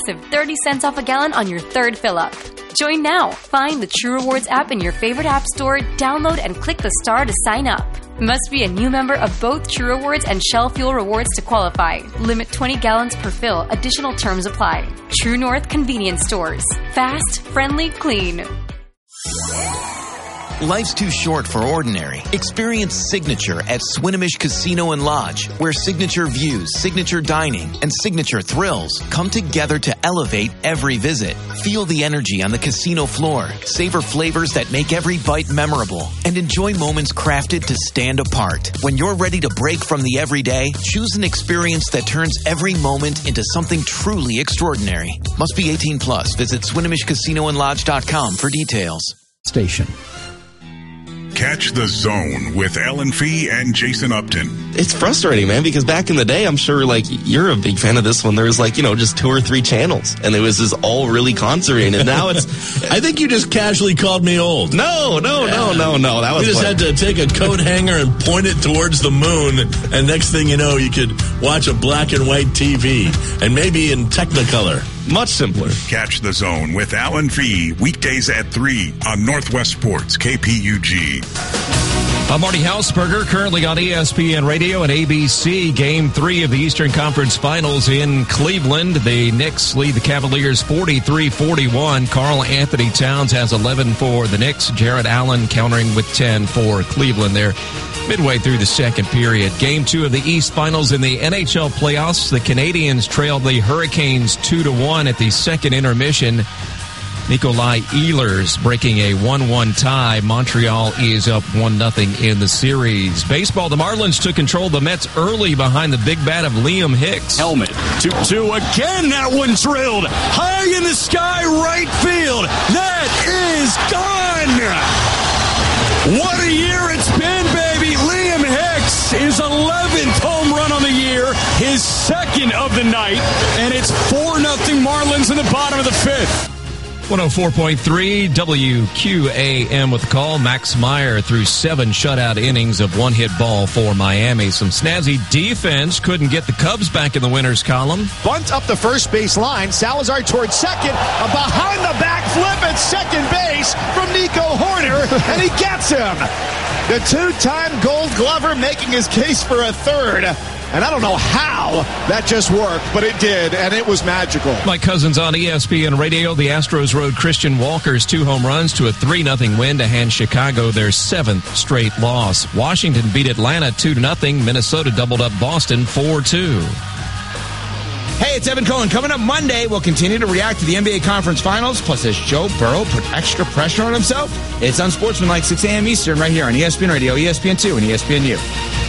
massive 30 cents off a gallon on your third fill-up. Join now. Find the True Rewards app in your favorite app store, download and click the star to sign up. Must be a new member of both True Rewards and Shell Fuel Rewards to qualify. Limit 20 gallons per fill. Additional terms apply. True North Convenience Stores. Fast, friendly, clean. Life's too short for ordinary. Experience Signature at Swinomish Casino and Lodge, where signature views, signature dining, and signature thrills come together to elevate every visit. Feel the energy on the casino floor, savor flavors that make every bite memorable, and enjoy moments crafted to stand apart. When you're ready to break from the everyday, choose an experience that turns every moment into something truly extraordinary. Must be 18 plus. Visit SwinomishCasinoandLodge.com for details. Station. Catch the Zone with Alan Fee and Jason Upton. It's frustrating, man, because back in the day, I'm sure, like, you're a big fan of this one. There was, like, just 2 or 3 channels, and it was just all really concentrated. And now it's... I think you just casually called me old. No. That was... You just had to take a coat hanger and point it towards the moon, and next thing you know, you could watch a black and white TV, and maybe in Technicolor. Much simpler. Catch the Zone with Alan Fee, weekdays at 3 on Northwest Sports, KPUG. I'm Marty Hausberger, currently on ESPN Radio and ABC. Game 3 of the Eastern Conference Finals in Cleveland. The Knicks lead the Cavaliers 43-41. Karl Anthony Towns has 11 for the Knicks. Jarrett Allen countering with 10 for Cleveland there. Midway through the second period. Game 2 of the East Finals in the NHL playoffs. The Canadiens trailed the Hurricanes 2-1 at the second intermission. Nikolai Ehlers breaking a 1-1 tie. Montreal is up 1-0 in the series. Baseball, the Marlins took control of the Mets early behind the big bat of Liam Hicks. Helmet, 2-2 again. That one drilled high in the sky, right field. That is gone. What a year it's been, baby. Liam Hicks, his 11th home run on the year, his second of the night, and it's 4-0 Marlins in the bottom of the 5th. 104.3 WQAM with the call. Max Meyer threw 7 shutout innings of one-hit ball for Miami. Some snazzy defense couldn't get the Cubs back in the winners column. Bunt up the first base line. Salazar towards second. A behind-the-back flip at second base from Nico Horner, and he gets him. The 2-time Gold Glover making his case for a third. And I don't know how that just worked, but it did, and it was magical. Mike Cousins on ESPN Radio. The Astros rode Christian Walker's 2 home runs to a 3-0 win to hand Chicago their 7th straight loss. Washington beat Atlanta 2-0. Minnesota doubled up Boston 4-2. Hey, it's Evan Cohen. Coming up Monday, we'll continue to react to the NBA Conference Finals. Plus, as Joe Burrow put extra pressure on himself, it's Unsportsmanlike 6 a.m. Eastern right here on ESPN Radio, ESPN2, and ESPNU.